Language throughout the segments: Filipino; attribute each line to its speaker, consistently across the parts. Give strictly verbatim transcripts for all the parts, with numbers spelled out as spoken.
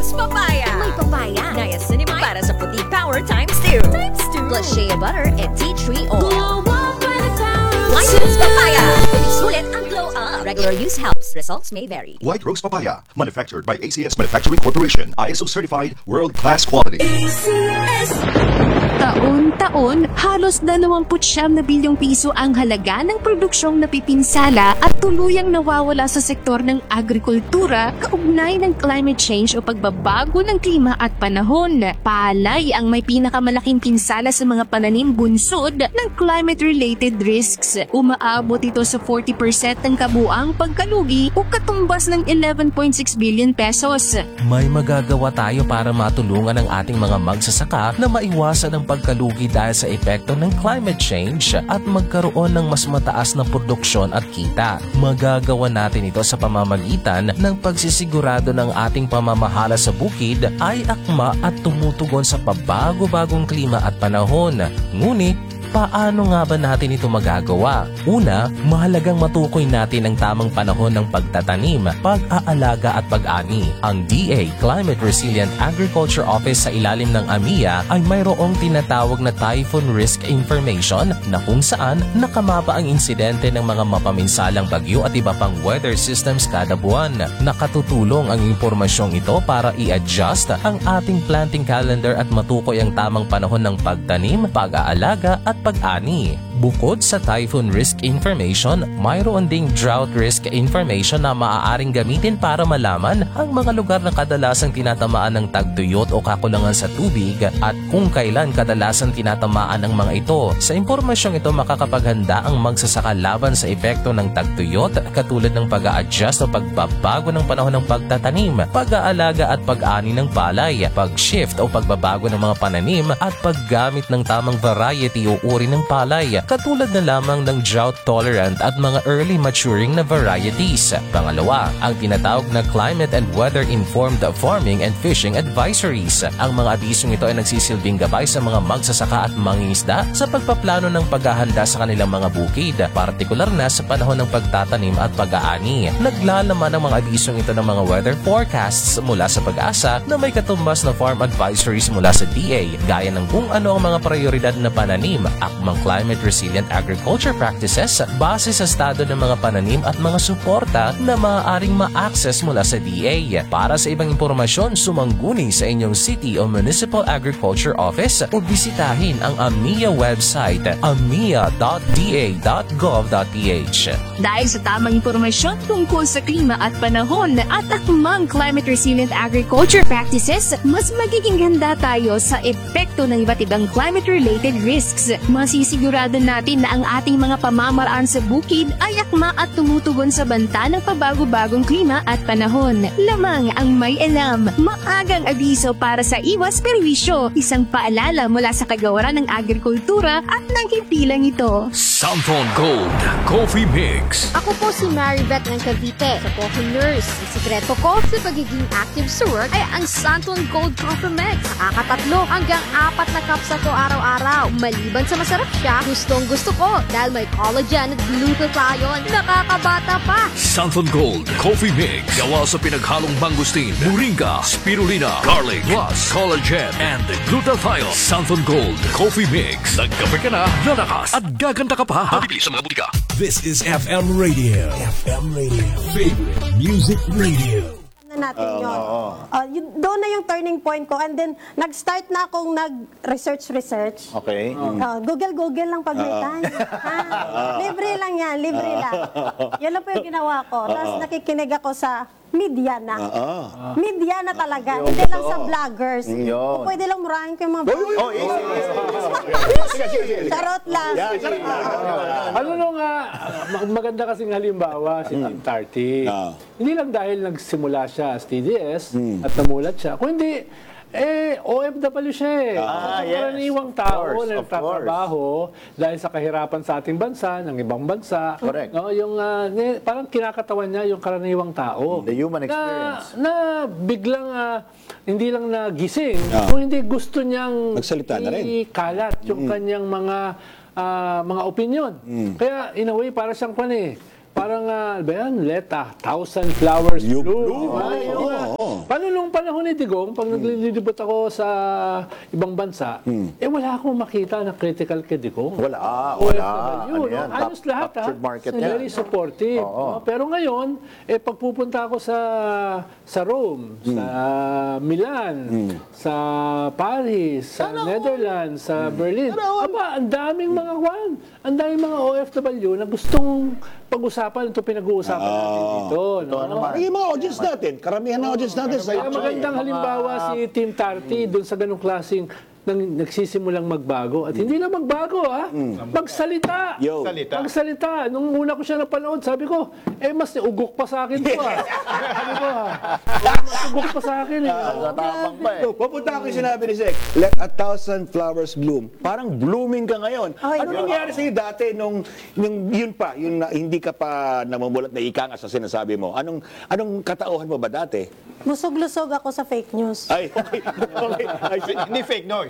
Speaker 1: Rose Papaya.
Speaker 2: May papaya.
Speaker 1: Niacinamide para sa puti power times two.
Speaker 2: Times two.
Speaker 1: Plus shea butter and tea tree oil.
Speaker 2: Glow up with the power.
Speaker 1: White Rose Papaya. Sulit ang glow up. Regular use helps. Results may vary.
Speaker 3: White Rose Papaya, manufactured by A C S Manufacturing Corporation, I S O certified, world-class quality.
Speaker 2: A C S.
Speaker 4: Taon-taon, halos dalawampu't siyam na bilyong piso ang halaga ng produksyong napipinsala at tuluyang nawawala sa sektor ng agrikultura kaugnay ng climate change o pagbabago ng klima at panahon. Palay ang may pinakamalaking pinsala sa mga pananim bunsod ng climate-related risks. Umaabot ito sa forty percent ng kabuang pagkalugi o katumbas ng eleven point six billion pesos.
Speaker 5: May magagawa tayo para matulungan ang ating mga magsasaka na maiwasan ang pagkalugi dahil sa epekto ng climate change at magkaroon ng mas mataas na produksyon at kita. Magagawa natin ito sa pamamagitan ng pagsisigurado ng ating pamamahala sa bukid ay akma at tumutugon sa pabago-bagong klima at panahon. Ngunit, paano nga ba natin ito magagawa? Una, mahalagang matukoy natin ang tamang panahon ng pagtatanim, pag-aalaga at pag-ani. Ang D A Climate Resilient Agriculture Office sa ilalim ng A M I A ay mayroong tinatawag na Typhoon Risk Information na kung saan nakamapa ang insidente ng mga mapaminsalang bagyo at iba pang weather systems kada buwan. Nakatutulong ang impormasyong ito para i-adjust ang ating planting calendar at matukoy ang tamang panahon ng pagtanim, pag-aalaga at pag-ani. Bukod sa typhoon risk information, mayroon ding drought risk information na maaaring gamitin para malaman ang mga lugar na kadalasang tinatamaan ng tagtuyot o kakulangan sa tubig at kung kailan kadalasan tinatamaan ang mga ito. Sa impormasyong ito, makakapaghanda ang magsasaka laban sa epekto ng tagtuyot katulad ng pag-a-adjust o pagbabago ng panahon ng pagtatanim, pag-aalaga at pag-ani ng palay, pag-shift o pagbabago ng mga pananim at paggamit ng tamang variety o uri ng palay katulad na lamang ng drought-tolerant at mga early maturing na varieties. Pangalawa, ang tinatawag na Climate and Weather-Informed Farming and Fishing Advisories. Ang mga abisong ito ay nagsisilbing gabay sa mga magsasaka at mangingisda sa pagpaplano ng paghahanda sa kanilang mga bukid, partikular na sa panahon ng pagtatanim at pag-aani. Naglalaman ang mga abisong ito ng mga weather forecasts mula sa Pag-asa na may katumbas na farm advisories mula sa D A, gaya ng kung ano ang mga prioridad na pananim, akmang climate resilient agriculture practices base sa estado ng mga pananim at mga suporta na maaaring ma-access mula sa D A. Para sa ibang impormasyon, sumangguni sa inyong city o municipal agriculture office o bisitahin ang A M I A website amia dot d a dot gov dot p h.
Speaker 4: Dahil sa tamang impormasyon tungkol sa klima at panahon at akmang climate resilient agriculture practices, mas magiging handa tayo sa epekto ng iba't ibang climate-related risks. Masisigurado natin na ang ating mga pamamaraan sa bukid ay akma at tumutugon sa banta ng pabago-bagong klima at panahon. Lamang ang may alam, maagang abiso para sa iwas perwisyo, isang paalala mula sa kagawaran ng agrikultura at ng himpilang ito.
Speaker 6: Santon Gold Coffee Mix.
Speaker 7: Ako po si Maribeth ng Cavite, sa Coffee Nurse. Ang sikreto ko sa pagiging active sa work ay ang Santon Gold Coffee Mix. Nakakatatlo hanggang apat na cups ako araw-araw. Maliban sa masarap siya, gustong gusto ko dahil may collagen at glutathione. Nakakabata pa.
Speaker 6: Santon Gold Coffee Mix. Gawa sa pinaghalong mangustin, moringa, spirulina, garlic, plus collagen and glutathione. Santon Gold Coffee Mix. Nagkape ka na, lalakas at gaganda ka pa. Mabibili sa mga butika.
Speaker 8: This is F M Radio. F M Radio. Favorite Music Radio.
Speaker 9: natin yun. Uh, uh, yun. Doon na yung turning point ko. And then, nag-start na akong nag-research-research.
Speaker 10: Okay.
Speaker 9: Uh, Google-Google lang pag may time. Ha? Libre lang yan, libre lang. Yan lang po yung ginawa ko. Tapos nakikinig ako sa media na.
Speaker 10: Uh-uh.
Speaker 9: Media na talaga. Hindi lang sa vloggers.
Speaker 10: Yun.
Speaker 9: Pwede lang murahin ko yung mga vloggers.
Speaker 10: Oh, easy.
Speaker 9: Charot lang.
Speaker 11: Ano nung uh, maganda kasing halimbawa si Team thirty. Hindi lang dahil nagsimula siya as T D S at namulat siya. Kung hindi, eh, O F W siya eh.
Speaker 10: Ah,
Speaker 11: Ang
Speaker 10: yes.
Speaker 11: karaniwang tao
Speaker 10: Of course,
Speaker 11: na
Speaker 10: of
Speaker 11: nagtatrabaho dahil sa kahirapan sa ating bansa, ng ibang bansa.
Speaker 10: Correct.
Speaker 11: No, yung, uh, parang kinakatawan niya yung karaniwang tao.
Speaker 10: The human experience.
Speaker 11: Na, na biglang, uh, hindi lang nagising,
Speaker 10: Ah.
Speaker 11: kung hindi gusto niyang
Speaker 10: Magsalita na rin.
Speaker 11: ikalat yung kanyang mga uh, mga opinion. Kaya, in a way, para siyang pan eh. Parang, uh, ba yan, let a thousand flowers
Speaker 10: You
Speaker 11: bloom.
Speaker 10: bloom.
Speaker 11: Diba?
Speaker 10: Oo,
Speaker 11: Yung, uh,
Speaker 10: oo.
Speaker 11: Paano nung panahon ni Digong, pag naglilibot ako sa ibang bansa, eh wala akong makita na critical kay Digong.
Speaker 10: Wala. Ah,
Speaker 11: O F W,
Speaker 10: wala. Ano
Speaker 11: no?
Speaker 10: yan?
Speaker 11: Halos
Speaker 10: Cap-
Speaker 11: lahat, ha?
Speaker 10: captured market yan.
Speaker 11: Very supportive.
Speaker 10: Oo.
Speaker 11: no? Pero ngayon, eh pagpupunta ako sa sa Rome, sa Milan, sa Paris, sa Netherlands, sa Berlin. Aba, ang daming mga kwan, ang daming mga O F W na gustong pag-usapan ito pinag-uusapan natin dito. No?
Speaker 10: Yung mga audience natin, karamihan ng audience natin sa
Speaker 11: Kaya magandang halimbawa si Team Tarty doon sa ganong klaseng nang nagsisimulang magbago. At hindi lang magbago, ha? Magsalita.
Speaker 10: Yo.
Speaker 12: Salita.
Speaker 11: Magsalita. Nung una ko siya napanood, sabi ko, eh, mas ugok pa sa akin to, ha? Sabi ko, ha? Mas ugok pa sa akin, eh.
Speaker 10: Tapang pa eh. So, papunta ako yung sinabi ni Zek, let a thousand flowers bloom. Parang blooming ka ngayon.
Speaker 9: Ay,
Speaker 10: ano nangyari sa'yo dati nung, nung yun pa, yung na, hindi ka pa namumulat na ika nga sa sinasabi mo? Anong, anong katauhan mo ba dati?
Speaker 9: Busog-lusog ako sa fake news.
Speaker 10: Ay, okay. okay. Ay,
Speaker 12: Hindi fake noise.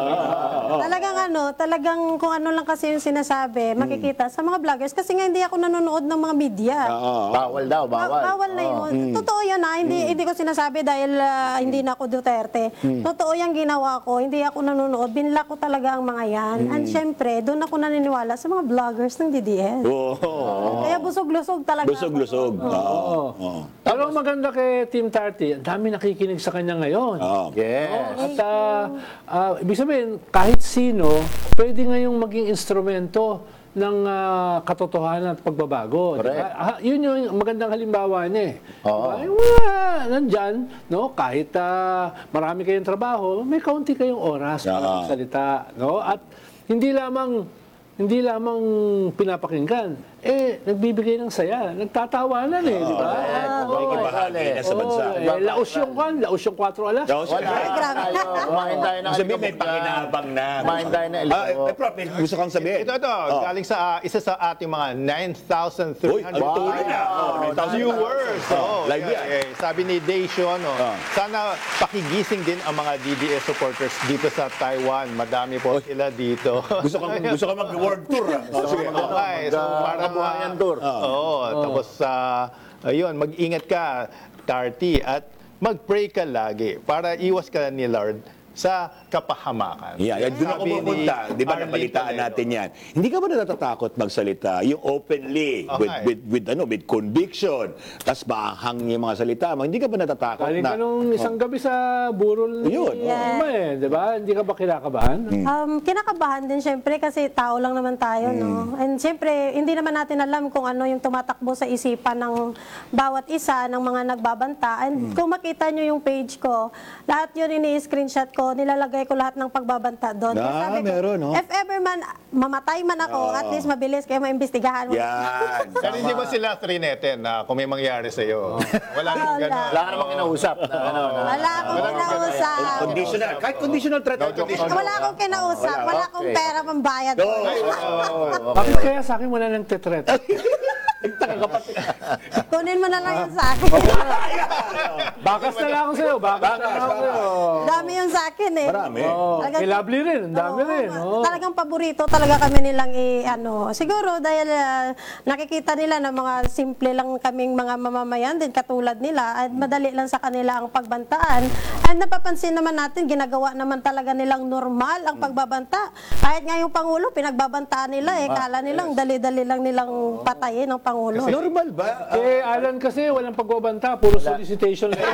Speaker 9: Talagang ano, talagang kung ano lang kasi yung sinasabi, makikita sa mga vloggers. Kasi nga hindi ako nanonood ng mga media.
Speaker 10: bawal daw,
Speaker 9: Ba- Bawal na yun. Totoo yan ha. Hindi, hindi ko sinasabi dahil ah, hindi na ako Duterte. Totoo yung ginawa ko. Hindi ako nanonood. Binla ko talaga ang mga yan. And syempre, doon ako naniniwala sa mga vloggers ng D D S.
Speaker 10: Oo.
Speaker 9: Kaya busog-lusog talaga.
Speaker 10: Busog-lusog. Oo. Oo.
Speaker 11: Pero ang maganda kay Team Tarty, ang dami nakikinig sa kanya ngayon.
Speaker 10: Oo.
Speaker 11: Yes. At ah, ah, ibig sabihin, kahit sino, pwede ngayong maging instrumento ng ah, katotohanan at pagbabago.
Speaker 10: Correct.
Speaker 11: Diba? Ah, yun yung magandang halimbawa niya eh.
Speaker 10: Oo.
Speaker 11: Diba? Yung mga nandyan, no? Kahit ah, marami kayong trabaho, may kaunti kayong oras para
Speaker 10: Oo.
Speaker 11: magsalita. No? At hindi lamang hindi lamang pinapakinggan, eh, nagbibigay ng saya. Nagtatawanan eh, di ba?
Speaker 10: May kibahagi na sa bansa.
Speaker 11: Oo, eh, laos yung kwan, laos yung kwatro alas.
Speaker 10: Daos yun.
Speaker 7: Tayo, kumain tayo ng
Speaker 10: Sabi may pakinabang na.
Speaker 7: Kumain tayo ng
Speaker 10: Ah,
Speaker 7: alikabok.
Speaker 10: eh, Prof, may gusto kang sabihin.
Speaker 12: Ito, ito.
Speaker 10: Oh.
Speaker 12: Galing sa ah, isa sa ating mga nine thousand three
Speaker 10: Uy,
Speaker 12: hundred
Speaker 10: ang tuloy na. Oh, nine thousand
Speaker 12: viewers.
Speaker 10: Oh,
Speaker 12: Oh,
Speaker 10: live
Speaker 12: yeah,
Speaker 10: yan.
Speaker 12: eh, sabi ni Dacion, oh,
Speaker 10: Oh.
Speaker 12: sana pakigising din ang mga D D S supporters dito sa Taiwan. Madami po sila dito.
Speaker 10: Gusto kang gusto kang mag-world tour. ah. Oh, sige.
Speaker 12: Okay, so para
Speaker 7: Kabuhayan tour.
Speaker 12: Oo, tapos sa ayun, mag-ingat ka, Tarty, at mag-pray ka lagi para iwas ka ni Lord sa kapahamakan.
Speaker 10: Yeah, yan, doon ako
Speaker 12: Sabi ni
Speaker 10: pupunta. Di ba,
Speaker 12: Arlene
Speaker 10: napalitaan
Speaker 12: Toledo.
Speaker 10: natin yan. Hindi ka ba natatakot magsalita? Yung openly,
Speaker 12: Okay.
Speaker 10: with, with, with, ano, with conviction, tapos maahang yung mga salita mo. Hindi ka ba natatakot
Speaker 11: Galing
Speaker 10: na?
Speaker 11: ka nung isang gabi sa burol ni
Speaker 10: Yun, oo.
Speaker 11: Uma eh, di ba? Hindi ka ba kinakabahan?
Speaker 9: Um, kinakabahan din syempre kasi tao lang naman tayo, no? And syempre, hindi naman natin alam kung ano yung tumatakbo sa isipan ng bawat isa ng mga nagbabanta. And kung makita nyo yung page ko, lahat yun ini-screenshot ko, nilalagay ko lahat ng pagbabanta doon. Kaya
Speaker 10: Ah,
Speaker 9: sabi ko,
Speaker 10: meron, no?
Speaker 9: if ever man, mamatay man ako, at least mabilis kayo maimbestigahan mo.
Speaker 10: Yan.
Speaker 12: Pero hindi ba sila trineten na kung may mangyari sa iyo? Wala nang
Speaker 9: Wala.
Speaker 12: gano'n.
Speaker 7: Wala ka namang kinausap. Na, ano, na,
Speaker 9: Wala akong kinausap.
Speaker 10: Conditional. Kahit conditional threat. conditional.
Speaker 9: Wala akong kinausap.
Speaker 10: Wala,
Speaker 9: Wala akong
Speaker 7: okay.
Speaker 9: pera pambayad.
Speaker 11: Bakit kaya sa akin wala nang tetret?
Speaker 9: Kunin mo na lang yan sa akin.
Speaker 11: Bakas na lang ako sa'yo. Bakas na lang ako sa'yo.
Speaker 9: Dami yung sa akin eh.
Speaker 10: Marami.
Speaker 11: Oh,
Speaker 9: Talagang-
Speaker 11: kay Lovely rin. Ang dami
Speaker 9: Oo,
Speaker 11: rin.
Speaker 9: ma-
Speaker 11: Oh.
Speaker 9: Talagang paborito talaga kami nilang i ano. Siguro dahil ah, nakikita nila na mga simple lang kaming mga mamamayan din katulad nila at madali lang sa kanila ang pagbantaan. At napapansin naman natin ginagawa naman talaga nilang normal ang pagbabanta. Kahit nga yung pangulo pinagbabantaan nila eh. Kala nilang dali-dali lang nilang patayin ang pangulo.
Speaker 10: Normal ba?
Speaker 11: Eh, Alan kasi walang pagbabanta. Puro solicitation lang.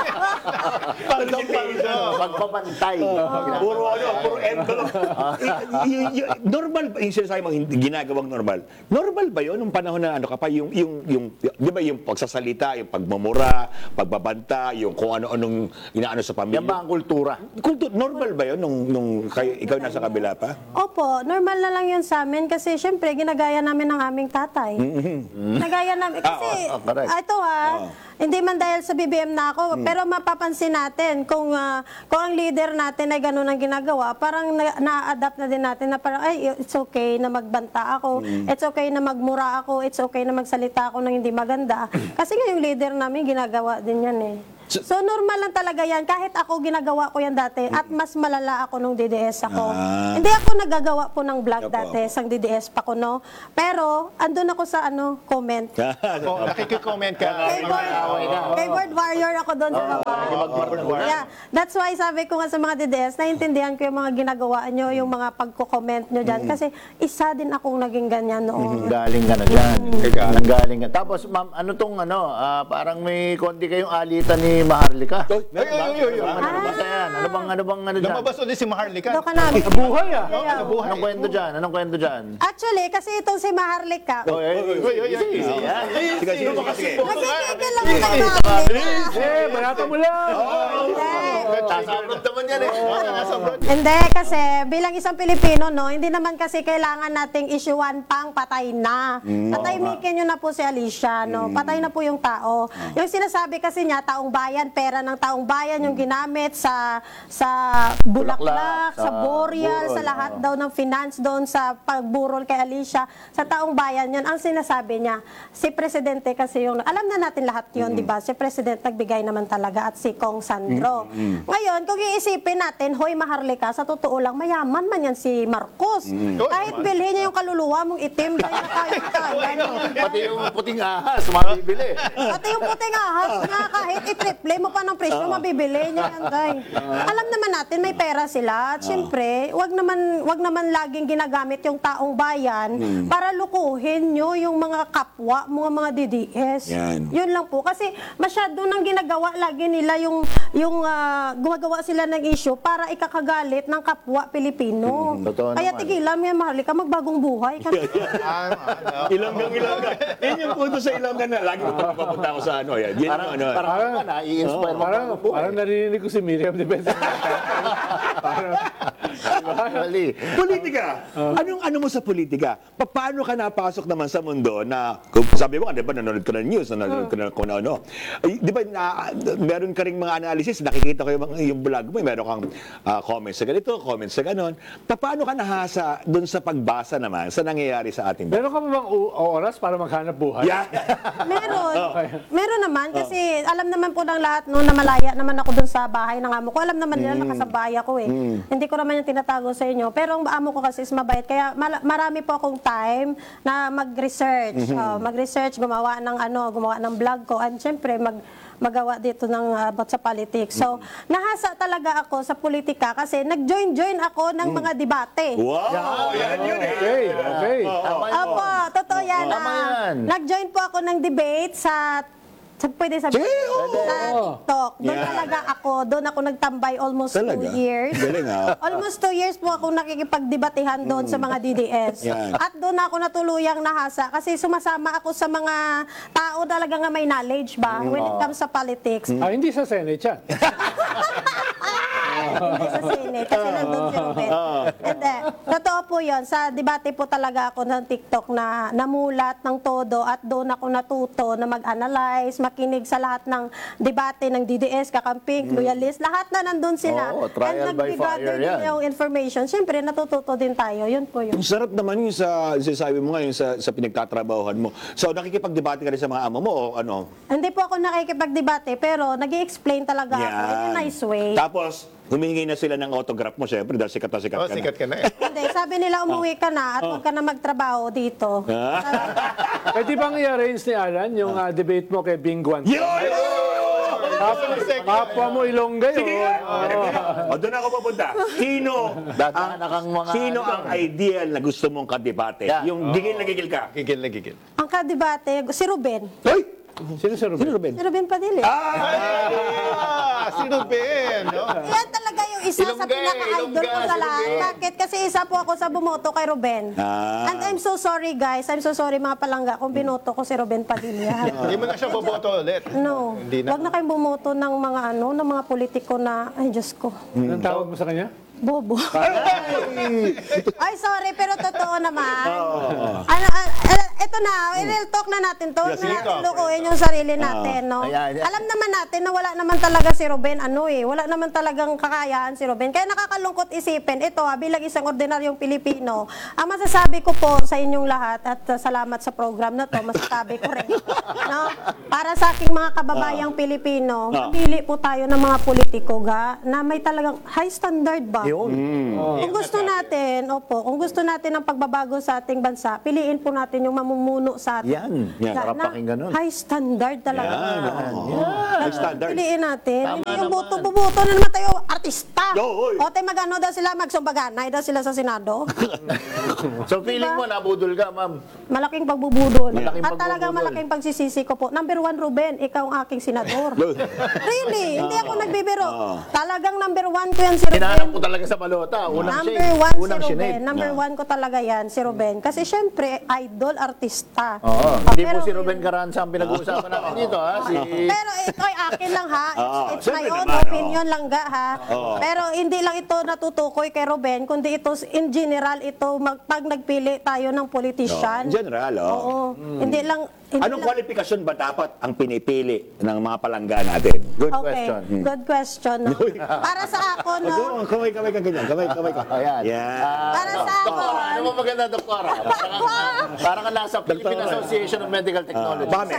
Speaker 7: Pagpapantay.
Speaker 10: Puro ano, puro envelope. Y- y- y- normal ba yung sinasabi mo hindi ginagawang normal? Normal ba 'yon nung panahon na ano ka pa yung yung yung 'di ba yung pagsasalita, yung pagmumura, pagbabanta, yung kung ano-anong inaano sa pamilya?
Speaker 7: Yan ba ang kultura?
Speaker 10: Kultu- normal ba 'yon nung nung kayo, ikaw nasa kabila pa?
Speaker 9: Opo, normal na lang yun sa amin kasi syempre ginagaya namin ng aming tatay. Nagaya namin kasi
Speaker 7: ah, correct.
Speaker 9: ah, ito ha, hindi man dahil sa B B M na ako, pero mapapansin natin kung ah, kung ang leader natin ay ganun ang ginagawa, parang na- na-adapt na din natin na parang ay it's okay na magbanta ako, it's okay na magmura ako, it's okay na magsalita ako ng hindi maganda. Kasi nga yung leader namin ginagawa din yan eh. So normal lang talaga yan. Kahit ako ginagawa ko yan dati at mas malala ako nung D D S ako.
Speaker 10: Ah.
Speaker 9: Hindi ako nagagawa po ng vlog
Speaker 10: Opo,
Speaker 9: dati, sang D D S pa ko, no? Pero andun ako sa ano, comment.
Speaker 12: Kung nakikicomment ka,
Speaker 9: Keyboard, keyboard warrior ako doon sa baba. Yeah, that's why sabi ko nga sa mga D D S, naiintindihan ko yung mga ginagawa nyo, yung mga pagko-comment nyo dyan. Kasi isa din akong naging ganyan noon.
Speaker 13: Galing ka na dyan. Nanggaling ka. Tapos, ma'am, ano tong ano, ah, parang may konti kayong alitan ni Maharlika.
Speaker 12: Ay, ay, ay, ay, ay.
Speaker 13: Ano ba yan? Ano bang, ano bang, ano dyan?
Speaker 12: Lumabas ulit si Maharlika.
Speaker 9: Doon ka namin.
Speaker 11: Buhay ah.
Speaker 12: Nabuhay.
Speaker 13: Anong kwento dyan? Anong kwento dyan?
Speaker 9: Actually, kasi itong si Maharlika,
Speaker 13: Oy, ay,
Speaker 12: Uy, uy, uy.
Speaker 10: Sige, sige, sige.
Speaker 9: nagkikigil lang kay Maharlika.
Speaker 11: Eh, bayata mo lang.
Speaker 13: Tasabrod naman yan eh.
Speaker 9: Hindi, kasi bilang isang Pilipino, no, hindi naman kasi kailangan nating isyuan pang patay na. Pataymikin nyo na po si Alicia, no? Patay na po yung tao. Yung sinasabi kasi niya, taong bayan, pera ng taong bayan yung ginamit sa sa bulaklak,
Speaker 13: Bulaklak,
Speaker 9: sa
Speaker 13: sa
Speaker 9: boreal,
Speaker 13: burol,
Speaker 9: sa lahat
Speaker 13: oo.
Speaker 9: daw ng finance doon sa pagburol kay Alicia. Sa taong bayan yun, ang sinasabi niya, si Presidente kasi yung, alam na natin lahat yun, di ba? Si Presidente nagbigay naman talaga at si Kong Sandro. Ngayon, kung iisipin natin, hoy Maharlika, sa totoo lang, mayaman man yan si Marcos. Kahit bilhin niya yung kaluluwa mong itim, kaya tayo kaya.
Speaker 13: Pati yung puting ahas, mabibili.
Speaker 9: Pati yung puting ahas nga, kahit i-triple mo pa ng presyo, mabibili niya yan, day. Alam naman natin, may pera sila. At syempre, wag naman, wag naman laging ginagamit yung taong bayan para lukuhin nyo yung mga kapwa, mga mga D D S.
Speaker 10: Yan.
Speaker 9: Yun lang po. Kasi masyado nang ginagawa lagi nila yung, yung ah, gumagawa sila ng issue para ikakagalit ng kapwa Pilipino.
Speaker 13: Totoo
Speaker 9: Kaya
Speaker 13: naman.
Speaker 9: tigilan mo yan, Maharlika, magbagong buhay.
Speaker 10: Ilonggang Ilonggan. Yan yung punto sa Ilonggan na lagi ko papunta ako sa ano. Yan, yan
Speaker 13: Parang,
Speaker 10: yung ano.
Speaker 13: parang ano ka na, i-inspire mo.
Speaker 11: Parang, parang narinig ko si Miriam Depende. Parang,
Speaker 13: Mali.
Speaker 10: Politika. Anong ano mo sa politika? Pa- Paano ka napasok naman sa mundo na, kung sabi mo, di ba, nanonood ka ng news, nanonood ka na kung ano. Ay, di ba, na, meron ka ring mga analysis, nakikita ko yung, mga- yung vlog mo, meron kang ah, comments sa ganito, comments sa ganon. Pa- Paano ka nahasa doon sa pagbasa naman sa nangyayari sa ating bansa?
Speaker 11: meron ka ba bang u- oras para maghanap buhay?
Speaker 10: Yeah.
Speaker 9: Meron. Meron naman kasi alam naman po ng lahat no na malaya naman ako dun sa bahay ng amo ko. Alam naman nila nakasabay ako eh. Hindi ko naman yung tinatago sa inyo. Pero ang amo ko kasi is mabait. Kaya mala- marami po akong time na mag-research. Oh, mag-research, gumawa ng ano, gumawa ng vlog ko. And syempre mag magawa dito ng uh, about sa politics. So, nahasa talaga ako sa politika kasi nag-join-join ako ng mga debate.
Speaker 10: Wow! Yan yun eh.
Speaker 11: Okay, okay.
Speaker 13: Tama yun.
Speaker 9: Opo, totoo yan.
Speaker 13: Tama
Speaker 9: ah.
Speaker 13: yan.
Speaker 9: Nag-join po ako ng debate sa sa pwede sabihin sa TikTok. Doon
Speaker 10: Yeah.
Speaker 9: talaga ako, doon ako nagtambay almost
Speaker 10: Talaga?
Speaker 9: two years.
Speaker 10: Galing, ah.
Speaker 9: Almost two years po ako nakikipagdebatehan doon sa mga D D S.
Speaker 10: Yan.
Speaker 9: At doon ako natuluyang nahasa kasi sumasama ako sa mga tao talaga nga may knowledge ba when it comes sa politics.
Speaker 11: Ah, hindi sa Senate yan.
Speaker 9: Hindi sa Senate kasi nandun si Ruben. Hindi. Totoo po yun. Sa debate po talaga ako ng TikTok na namulat ng todo at doon ako natuto na mag-analyze, makinig sa lahat ng debate ng D D S, kakamping, loyalist, lahat na nandun sila.
Speaker 13: Oo, trial
Speaker 9: And
Speaker 13: by fire
Speaker 9: nag-gather din
Speaker 13: yan.
Speaker 9: yung information. Siyempre, natututo din tayo. Yun po yun.
Speaker 10: Ang sarap naman yung sa, sabi mo ngayon sa, sa pinagtatrabahuhan mo. So, nakikipagdebate ka rin sa mga amo mo o ano?
Speaker 9: Hindi po ako nakikipagdebate pero nag explain talaga ako in a nice way.
Speaker 10: Tapos, humingi na sila ng autograph mo, syempre, dahil sikat na sikat
Speaker 12: Oh,
Speaker 10: ka
Speaker 12: sikat
Speaker 10: na.
Speaker 12: ka na eh.
Speaker 9: Hindi, sabi nila umuwi ka na at huwag ka na magtrabaho dito.
Speaker 11: Pwede bang i-arrange ni Alan yung ah, debate mo kay Bing Guan?
Speaker 10: Yo! yo!
Speaker 11: Kapwa mo Ilongga yun.
Speaker 10: Sige nga! O, doon ako papunta. Sino ang,
Speaker 13: Dadaanan kang mga...
Speaker 10: sino ang ideal na gusto mong kadebate?
Speaker 13: Yeah.
Speaker 10: Yung gigil na gigil ka?
Speaker 12: Gigil na gigil.
Speaker 9: Ang kadebate, si Ruben.
Speaker 10: Hoy!
Speaker 11: Sino si Ruben?
Speaker 10: Sino Ruben?
Speaker 9: Si Ruben Padilla.
Speaker 12: Ah, si Ruben, no?
Speaker 9: Yan talaga yung isa sa
Speaker 13: Ilongga,
Speaker 9: pinaka-idol ko
Speaker 13: Ilongga,
Speaker 9: sa
Speaker 13: si
Speaker 9: lahat.
Speaker 13: Ruben.
Speaker 9: Bakit? Kasi isa po ako sa bumoto kay Ruben.
Speaker 10: Ah.
Speaker 9: And I'm so sorry guys. I'm so sorry mga palangga kung binoto ko si Ruben Padilla.
Speaker 12: Hindi mo na siya boboto ulit.
Speaker 9: No.
Speaker 12: Hindi na.
Speaker 9: Huwag na kayong bumoto ng mga ano, ng mga politiko na, ay Diyos ko,
Speaker 11: Anong tawag mo sa kanya?
Speaker 9: bobo. Ay, sorry, pero totoo naman. Ano, ano, ano, ito na, i-real talk na natin to.
Speaker 10: Yeah, sige,
Speaker 9: Na
Speaker 10: talk.
Speaker 9: lukuhin yung sarili natin, no?
Speaker 13: Ayan, ayan.
Speaker 9: Alam naman natin na wala naman talaga si Ruben, ano eh, wala naman talagang kakayaan si Ruben. Kaya nakakalungkot isipin, ito ha, bilang isang ordinaryong Pilipino, ang masasabi ko po sa inyong lahat, at uh, salamat sa program na to, masasabi ko rin, no? Para sa aking mga kababayang Pilipino,
Speaker 10: Ah.
Speaker 9: pili po tayo ng mga politiko ga, na may talagang high standard ba?
Speaker 13: Yun.
Speaker 9: Kung gusto natin, opo, kung gusto natin ng pagbabago sa ating bansa, piliin po natin yung mamumuno sa atin.
Speaker 13: Yan. Yan.
Speaker 9: Na-
Speaker 13: Sarap
Speaker 9: na
Speaker 13: pakinggan nun.
Speaker 9: high standard talaga.
Speaker 10: Yan,
Speaker 9: Yan.
Speaker 10: oo. High standard.
Speaker 9: Piliin natin.
Speaker 13: Tama
Speaker 9: Hindi yung
Speaker 13: naman.
Speaker 9: buto-bubuto na naman tayo, artista.
Speaker 10: Oo, oy.
Speaker 9: O tayo magano daw sila, magsumbaganay daw sila sa Senado.
Speaker 13: So feeling mo, nabudol ka, ma'am?
Speaker 9: Malaking pagbubudol.
Speaker 13: Malaking
Speaker 9: At talagang
Speaker 13: pagbubudol.
Speaker 9: malaking pagsisisi ko po. Number one, Ruben, ikaw ang aking senador. Really, hindi ako nagbibiro. Talagang number one ko yan si
Speaker 13: Hinanap
Speaker 9: Ruben.
Speaker 13: ko talaga sa balota. Unang
Speaker 9: Number
Speaker 13: shade.
Speaker 9: one si
Speaker 13: Unang
Speaker 9: Ruben.
Speaker 13: shade.
Speaker 9: Number one ko talaga yan, si Ruben. Kasi syempre, idol, artista.
Speaker 13: Oo.
Speaker 9: Oh,
Speaker 13: Hindi
Speaker 9: pero-
Speaker 13: po si Ruben Caranza ang pinag-uusapan natin dito, ha? Si...
Speaker 9: Pero ito ay akin lang ha. It's,
Speaker 10: Oo,
Speaker 9: it's my
Speaker 10: syempre
Speaker 9: own
Speaker 10: naman,
Speaker 9: opinion lang ga ha.
Speaker 10: Oo.
Speaker 9: Pero hindi lang ito natutukoy kay Ruben, kundi ito in general ito mag, pag nagpili tayo ng politician.
Speaker 10: Oo, in general, oo.
Speaker 9: Oo. Hindi lang hindi
Speaker 10: Anong
Speaker 9: lang-
Speaker 10: kwalifikasyon ba dapat ang pinipili ng mga palangga natin?
Speaker 13: Good
Speaker 9: Okay,
Speaker 13: question.
Speaker 9: good question. No? Para sa ako, no?
Speaker 10: Oh, kamay, kamay ka ganyan. Kamay, kamay ka.
Speaker 13: Ayan.
Speaker 10: Yan.
Speaker 9: Para sa ako,
Speaker 13: Doktora, ano mo maganda, Doktora? Parang, parang ka nasa Philippine Association of Medical Technology.
Speaker 10: Bame.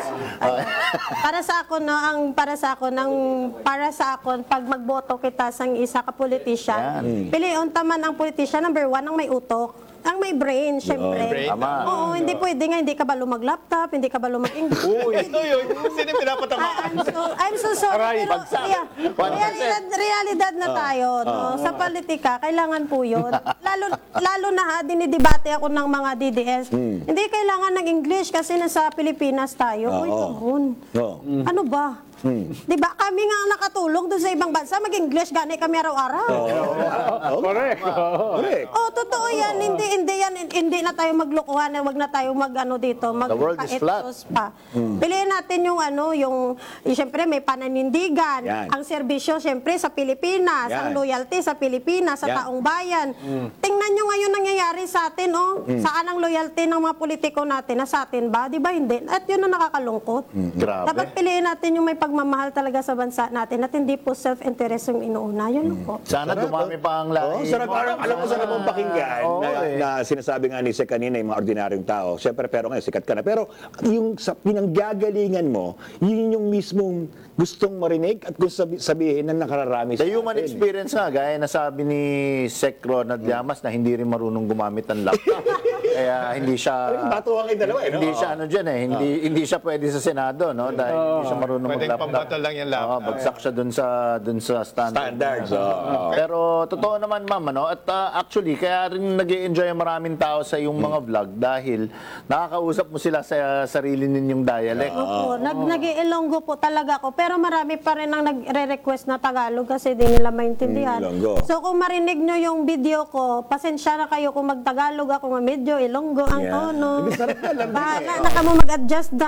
Speaker 9: para sa ako no, ang para sa ako ng para sa ako pag magboto kita sang isa ka politician,
Speaker 13: Yan.
Speaker 9: piliun taman ang politician number one ang may utok. Ang may brain, syempre.
Speaker 13: brain. Tama.
Speaker 9: Oo, hindi pwede nga, hindi ka balo mag-laptop, hindi ka balo mag-English.
Speaker 13: Uy,
Speaker 12: Sino yung pinapatamaan?
Speaker 9: I'm so, I'm so sorry,
Speaker 13: Aray,
Speaker 9: pero
Speaker 13: bagsak.
Speaker 9: yeah,
Speaker 13: one percent.
Speaker 9: realidad, realidad na tayo. No? Sa politika, kailangan po yun. Lalo, lalo na ha, dinidebate ako ng mga D D S. Hindi kailangan ng English kasi nasa Pilipinas tayo. Uy,
Speaker 10: Oo.
Speaker 9: come on.
Speaker 10: Oo.
Speaker 9: Ano ba? Di ba? Kami nga ang nakatulong doon sa ibang bansa, mag-English gani kami araw-araw.
Speaker 11: Correct.
Speaker 10: Correct.
Speaker 9: Oh, totoo yan. Hindi, hindi yan. Hindi na tayo maglokohan. Wag na tayo mag-ano dito. Mag
Speaker 13: The world is flat.
Speaker 9: pa. Piliin natin yung ano, yung, yung siyempre may pananindigan.
Speaker 10: Yan.
Speaker 9: Ang serbisyo, siyempre, sa Pilipinas.
Speaker 10: Yan.
Speaker 9: Ang loyalty sa Pilipinas, sa
Speaker 10: Yan.
Speaker 9: taong bayan. Tingnan nyo ngayon nangyayari sa atin, oh. Saan ang loyalty ng mga politiko natin? Na sa atin ba? Di ba hindi? At yun ang nakakalungkot.
Speaker 13: Grabe.
Speaker 9: Dapat piliin natin yung may pagmamahal talaga sa bansa natin at hindi po self-interest yung inuuna. Yun lang po.
Speaker 13: Sana dumami pa ang lahi.
Speaker 10: Oh, sarap, alam, alam mo, sarap mong pakinggan
Speaker 13: Oo,
Speaker 10: na,
Speaker 13: eh.
Speaker 10: na sinasabi nga ni Sek kanina, yung mga ordinaryong tao. Siyempre, pero ngayon, sikat ka na. Pero yung sa pinanggagalingan mo, yun yung mismong gustong marinig at gusto sabi- sabihin na nakararami
Speaker 13: The human experience nga, gaya na sabi ni Sec Ronald Llamas na hindi rin marunong gumamit ng laptop. Kaya hindi siya...
Speaker 10: Talagang batuhan kayo dalawa, eh, no?
Speaker 13: Hindi siya ano dyan eh. Hindi, hindi siya pwede sa Senado, no? Dahil hindi siya marunong
Speaker 12: Pwedeng
Speaker 13: mag-laptop.
Speaker 12: pambato lang yung laptop.
Speaker 13: Oo, bagsak siya dun sa, dun sa standard.
Speaker 10: Standards, oo.
Speaker 13: Pero totoo naman, ma'am, ano? At uh, actually, kaya rin nag-i-enjoy ang maraming tao sa iyong mga vlog dahil nakakausap mo sila sa sarili ninyong dialect.
Speaker 9: Opo, nag nag-iilonggo po talaga ako. Pero marami pa rin ang nagre-request na Tagalog kasi di nila maintindihan.
Speaker 10: Mm, Ilonggo.
Speaker 9: So kung marinig nyo yung video ko, pasensya na kayo kung mag-Tagalog ako, medyo Ilonggo ang
Speaker 10: Yeah.
Speaker 9: tono.
Speaker 10: Sarap na lang din
Speaker 9: Bahala
Speaker 10: eh.
Speaker 9: na ka mo mag-adjust na.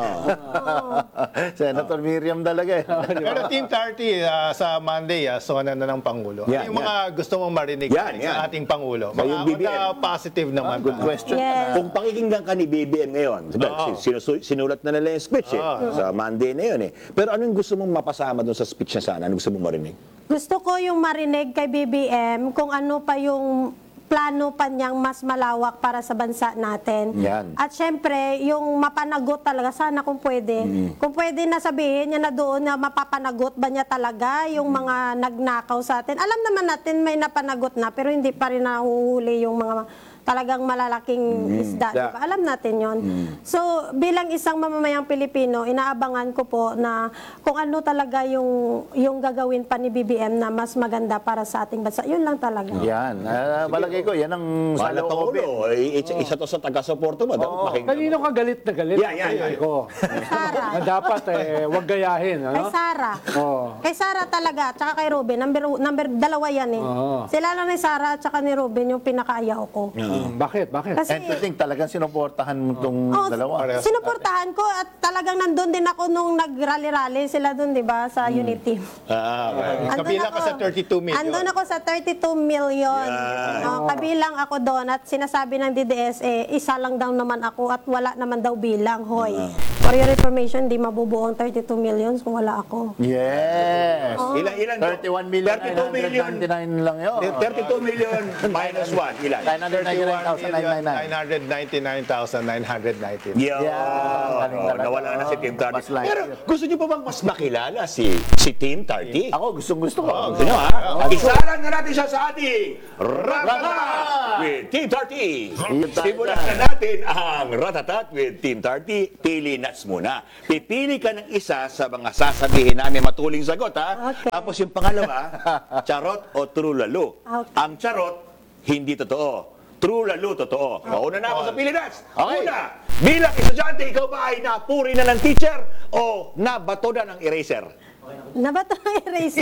Speaker 13: Senator Miriam talaga eh.
Speaker 12: Pero Team thirty uh, sa Monday, uh, sona na ng Pangulo.
Speaker 10: Yan,
Speaker 12: Ano yung mga gusto mong marinig
Speaker 10: Yan, yan.
Speaker 12: sa ating Pangulo?
Speaker 10: Sa yung
Speaker 12: Mga
Speaker 10: B B M.
Speaker 12: mga positive naman.
Speaker 13: Good question.
Speaker 9: Yes.
Speaker 10: Kung pakikinggan ka ni B B M ngayon, diba,
Speaker 12: Oo.
Speaker 10: sinusu- sinulat na nila yung speech eh, sa Monday na yun eh. Pero anong gusto mong mapasama doon sa speech na sana? Anong gusto mong marinig?
Speaker 9: Gusto ko yung marinig kay B B M kung ano pa yung plano pa niyang mas malawak para sa bansa natin.
Speaker 13: Yan.
Speaker 9: At syempre, yung mapanagot talaga, sana kung pwede. Kung pwede na sabihin niya na doon na mapapanagot ba niya talaga yung mga nagnakaw sa atin. Alam naman natin may napanagot na, pero hindi pa rin nahuhuli yung mga talagang malalaking isda.
Speaker 10: Yeah.
Speaker 9: Diba? Alam natin yon. So, bilang isang mamamayang Pilipino, inaabangan ko po na kung ano talaga yung, yung gagawin pa ni B B M na mas maganda para sa ating bansa. Yun lang talaga.
Speaker 13: Yan. Uh, balagay ko, yan ang
Speaker 10: Mahal na
Speaker 13: saloobin.
Speaker 10: Pangulo, eh, isa, isa to sa taga-suporto mo. Dapat pakinggan mo.
Speaker 11: Kanino ka galit na galit?
Speaker 10: Yan, yan, yan.
Speaker 11: Ko.
Speaker 9: Sara.
Speaker 11: Na dapat eh, wag gayahin.
Speaker 9: Kay
Speaker 11: Ano?
Speaker 9: Sara.
Speaker 11: Oo.
Speaker 9: Kay Sara talaga, tsaka kay Ruben. Number, number dalawa yan eh.
Speaker 11: Oo.
Speaker 9: Sila lang ni Sara at tsaka ni Ruben yung pinakaayaw ko.
Speaker 11: Bakit? Bakit?
Speaker 9: Kasi-
Speaker 13: And to think, talagang sinuportahan mo itong
Speaker 9: Oh,
Speaker 13: dalawa.
Speaker 9: sinuportahan ko at talagang nandun din ako nung nag-rally-rally sila dun, di ba, sa unit team.
Speaker 10: Ah, okay.
Speaker 9: Andun
Speaker 12: Kabilang ka
Speaker 9: ako.
Speaker 12: sa thirty-two million.
Speaker 9: Andun ako sa thirty-two million.
Speaker 10: Yan.
Speaker 9: Oh, kabilang ako doon at sinasabi ng D D S, eh, isa lang daw naman ako at wala naman daw bilang. Hoy, for your information, di mabubuo ang thirty-two millions kung wala ako.
Speaker 13: Yes.
Speaker 10: Ilan, ilan?
Speaker 13: thirty-one million,
Speaker 10: thirty-two million.
Speaker 13: nine hundred ninety-nine lang yun.
Speaker 10: thirty-two million minus one. Ilan?
Speaker 13: nine hundred ninety-nine thousand nine hundred ninety-nine.
Speaker 12: nine hundred ninety-nine thousand nine hundred ninety.
Speaker 10: Yeah.
Speaker 13: galing
Speaker 10: Oh,
Speaker 13: talaga.
Speaker 10: nawala na si Team Tarty.
Speaker 13: Mas like
Speaker 10: Pero
Speaker 13: it.
Speaker 10: gusto niyo pa bang mas makilala si si Team Tarty?
Speaker 13: Ako, gustong gusto ko.
Speaker 10: Gusto niyo ha? Isalan na natin siya sa ating Ratatat with Team Tarty. Simulan na natin ang Ratatat with Team Tarty. Pili nuts muna. Pipili ka ng isa sa mga sasabihin namin matuling sagot ha.
Speaker 9: Okay.
Speaker 10: Tapos yung pangalawa, charot o true lalo.
Speaker 9: Okay.
Speaker 10: Ang charot, hindi totoo. True lalo, totoo. Mauna na ako sa pili nuts.
Speaker 13: Okay.
Speaker 10: Una, bilang estudyante, ikaw ba ay napuri na ng teacher o nabato na ng eraser?
Speaker 9: Nabato ng eraser.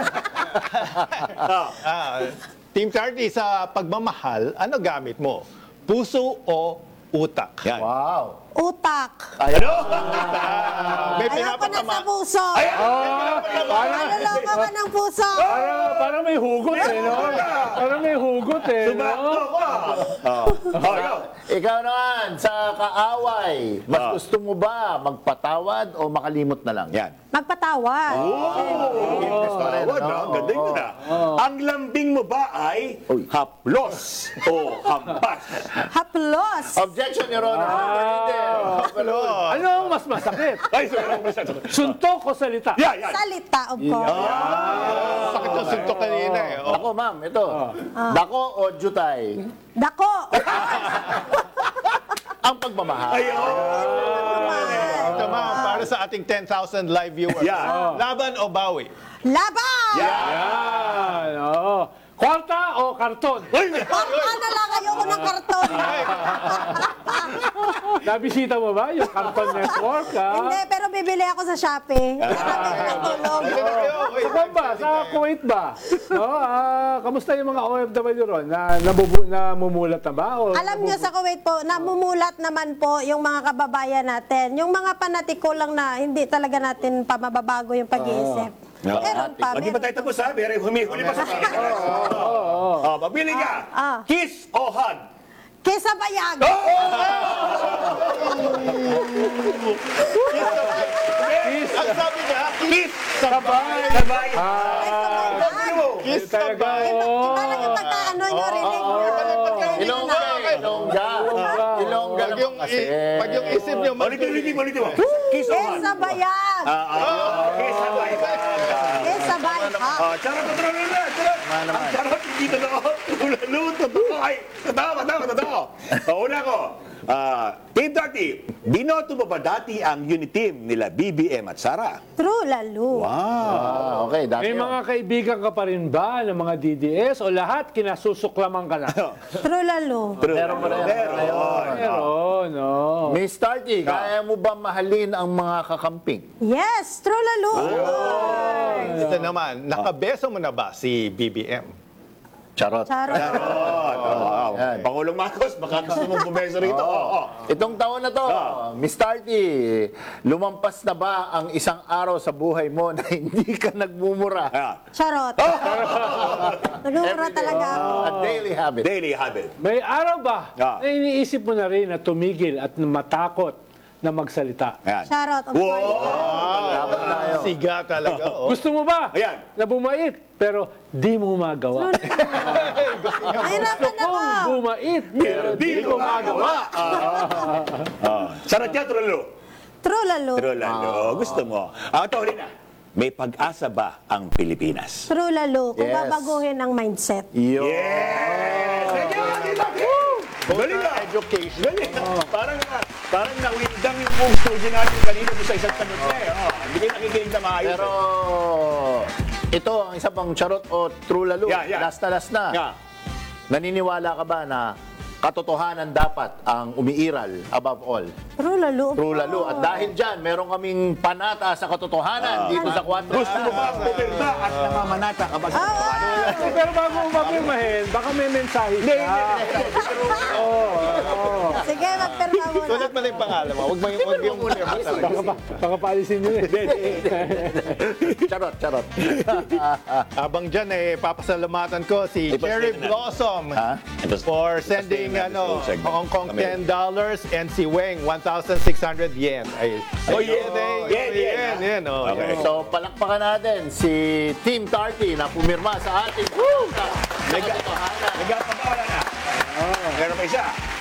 Speaker 10: Ah.
Speaker 12: Ah, Team Tarty, sa pagmamahal, ano gamit mo? Puso o utak?
Speaker 10: Yan.
Speaker 13: Wow.
Speaker 9: Utak.
Speaker 10: Ano?
Speaker 12: Ah, may
Speaker 9: Ayoko na sa
Speaker 12: pinapatama.
Speaker 9: puso. Ano lang ka ng puso?
Speaker 11: Parang, parang may hugot eh, no? Parang may hugot eh, no?
Speaker 10: Sumakto ka. Oh. Oh, ikaw.
Speaker 13: Ikaw naman, sa kaaway, mas
Speaker 10: Ah.
Speaker 13: gusto mo ba magpatawad o makalimot na lang?
Speaker 10: Yan.
Speaker 9: Magpatawad.
Speaker 10: Tawad na, ang ganda yun na. Ang lambing mo ba ay
Speaker 13: Uy.
Speaker 10: haplos o hampas?
Speaker 9: Haplos.
Speaker 13: Objection, Your Honor.
Speaker 12: Hello.
Speaker 11: Ano ang mas masakit?
Speaker 10: Ay, sorry ako masyado.
Speaker 11: Suntok o salita?
Speaker 10: Yan, yan.
Speaker 9: Salita, of course.
Speaker 12: Sakit ang suntok kanina eh. Oh.
Speaker 13: Ako, ma'am, ito. Dako o jutay?
Speaker 9: Dako.
Speaker 13: Ang pagmamahal.
Speaker 12: Ito ma'am, para sa ating ten thousand live viewers.
Speaker 10: Yeah.
Speaker 12: Laban o bawi?
Speaker 9: Laban.
Speaker 11: Yan, oo. Kwarta o karton?
Speaker 9: Baka na lang ayoko ng karton.
Speaker 11: Nabisita mo ba yung Cartoon Network, ha?
Speaker 9: Hindi, pero bibili ako sa Shopee. Sabi ko ng tulong.
Speaker 11: Sa Kuwait ba? Sa Kuwait ba? No, ah, kamusta yung mga O F W ron? Na, nabubu, namumulat na ba? O
Speaker 9: Alam nyo sa Kuwait po, namumulat naman po yung mga kababayan natin. Yung mga panatiko lang na hindi talaga natin pa mababago yung pag-iisip. Meron pa.
Speaker 10: Hindi pa tayo tapos ha? Pero humihuli pa sa pili nuts. Oh, mabili ka.
Speaker 9: Ah.
Speaker 10: Kiss o hug?
Speaker 9: Kesa bayag.
Speaker 12: Ang sabi niya,
Speaker 10: Kiss! Sabay! Sabay!
Speaker 12: kiss sa
Speaker 11: talaga,
Speaker 12: bahay.
Speaker 11: oo.
Speaker 9: Iba lang yung pagkaano nyo, rinig nyo.
Speaker 13: Ilongga, ilongga. Ilongga
Speaker 12: Pag
Speaker 13: naman
Speaker 12: yung,
Speaker 13: kasi.
Speaker 12: i- pag yung isip niyo,
Speaker 10: Ulitin, ulitin, ulitin mo. Kiss o hug?
Speaker 9: Kesa bayag.
Speaker 10: Ah, ah, kiss o hug?
Speaker 9: Kesa bayag.
Speaker 10: Ah, charot o true lalo? Charot! Ang charot, hindi totoo. True lalo, totoo. Ay, totoo, totoo, totoo. O, una ko. Ah, Team Tarty, binoto mo ba dati ang unit team nila B B M at Sara?
Speaker 9: True lalo.
Speaker 13: Ah, okay, dati
Speaker 11: May
Speaker 13: yun.
Speaker 11: mga kaibigan ka pa rin ba ng mga D D S o lahat kinasusuklaman ka na?
Speaker 9: True lalo.
Speaker 10: True.
Speaker 13: Meron pa rin.
Speaker 10: Meron.
Speaker 11: Pero, no.
Speaker 13: Miss Tarty, kaya mo ba mahalin ang mga kakamping?
Speaker 9: Yes, true lalo.
Speaker 12: Ito naman, nakabeso mo na ba si B B M?
Speaker 13: Charot.
Speaker 9: Charot.
Speaker 10: Charot. Oh,
Speaker 13: Yan.
Speaker 10: Pangulong Marcos, baka gusto mong bumeso rito. Oo.
Speaker 13: Itong taon na to, Miss Tarty, lumampas na ba ang isang araw sa buhay mo na hindi ka nagmumura?
Speaker 10: Ayan.
Speaker 9: Charot. Nagmumura talaga ako.
Speaker 13: A daily habit.
Speaker 10: Daily habit.
Speaker 11: May araw ba
Speaker 10: Ah.
Speaker 11: na iniisip mo na rin na tumigil at matakot na magsalita?
Speaker 10: Ayan.
Speaker 9: Charot. Of
Speaker 10: Wow!
Speaker 9: course.
Speaker 13: Dapat tayo.
Speaker 12: Siga talaga. Oh.
Speaker 11: Gusto mo ba
Speaker 10: Ayan.
Speaker 11: na bumait pero di mo magawa?
Speaker 9: Nahirapan ako.
Speaker 11: Kung bumait pero di mo magawa.
Speaker 10: Ah. Charot yan, true lalo.
Speaker 9: True lalo.
Speaker 10: True lalo. Gusto mo. Ah, ito, rin na. May pag-asa ba ang Pilipinas?
Speaker 9: True lalo. Kung
Speaker 13: Yes.
Speaker 9: babaguhin ang mindset.
Speaker 13: Yo.
Speaker 10: Yes! Thank you, Tito Tarty! Galing ka!
Speaker 12: Education.
Speaker 10: Galing ka! Parang, parang nawindang yung buong studio natin kanina doon sa isang tanong na eh. Oh, hindi kayo nakikinig na maayos.
Speaker 13: Pero
Speaker 10: eh.
Speaker 13: ito ang isa pang charot o true lalo.
Speaker 10: Yeah, yeah.
Speaker 13: Last na last na.
Speaker 10: Yeah.
Speaker 13: Naniniwala ka ba na katotohanan dapat ang umiiral above all?
Speaker 9: True lalo.
Speaker 13: True lalo. At dahil dyan, meron kaming panata sa katotohanan dito sa Quattro.
Speaker 10: Gusto mo ba pumirma at namamanata ka ba sa katotohanan?
Speaker 11: Pero bago mo mapirmahin, baka may mensahe
Speaker 10: Hindi,
Speaker 11: siya. Oo, oo.
Speaker 9: Sige, magpirma muna.
Speaker 12: Sulat mo na yung pangalan mo. Huwag mo yung huwag yung
Speaker 11: Baka, pa- baka paalisin nyo eh.
Speaker 13: Charot, charot.
Speaker 12: Habang dyan, eh, papasalamatan ko si
Speaker 10: Ipas
Speaker 12: Cherry
Speaker 10: din na.
Speaker 12: Blossom
Speaker 10: Ha? Ipas-
Speaker 12: for
Speaker 10: ipas
Speaker 12: sending
Speaker 10: din na
Speaker 12: ano,
Speaker 10: sa segment.
Speaker 12: Hong Kong
Speaker 10: Kami.
Speaker 12: ten dollars and si Weng one thousand six hundred yen. Ay,
Speaker 10: Oh, yen,
Speaker 12: eh,
Speaker 10: yen, yen,
Speaker 12: yen, yen, oh,
Speaker 10: Okay.
Speaker 12: yen.
Speaker 13: So, palakpakan natin si Team Tarty na pumirma sa ating panata sa katotohanan.
Speaker 10: Nagpapakala na. Meron pa isa.